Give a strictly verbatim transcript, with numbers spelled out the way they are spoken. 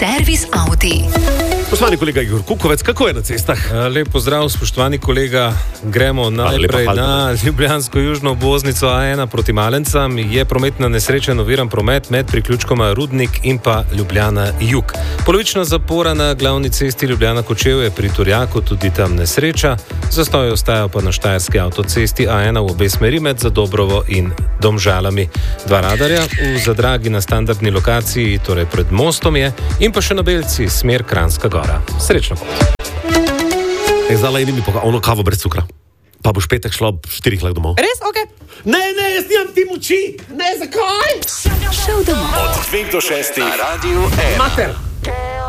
Servis Audi. Spoštovani kolega Igor Kukovec, kako je na cestah? Lep pozdrav, spoštovani kolega. Gremo najprej na ljubljansko južno obvoznico A ena proti Malencam. Je prometna nesreča, oviran promet med priključkoma Rudnik in pa Ljubljana jug. Polovična zapora na glavni cesti Ljubljana Kočevje pri Turjaku, tudi tam nesreča. Zastoj ostajajo pa na štajerski avtocesti A ena v obe smeri med Zadobrovo in Domžalami. Dva radarja v Zadragi na standardni lokaciji, torej pred mostom je, in pa še na Belci, smer Kranjska Gora. Srečno pot. Je zdala in mi pokazala ono kavo brez cukra. Pa boš petek šla ob štirih lak domov. Res? Ok. Ne, ne, jaz nimam ti moči. Ne, zakaj? Šel domov. Od dveh do šestih na Radiu ena. Mater.